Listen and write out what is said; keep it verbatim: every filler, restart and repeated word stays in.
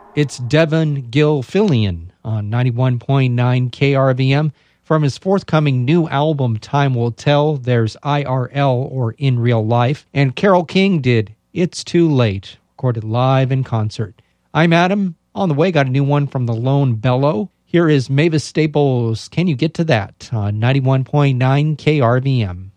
It's Devon Gilfillian on ninety-one point nine K R V M. From his forthcoming new album, Time Will Tell, there's I R L, or In Real Life, and Carole King did It's Too Late, recorded live in concert. I'm Adam. On the way, got a new one from the Lone Bellow. Here is Mavis Staples' Can You Get to That on ninety-one point nine K R V M.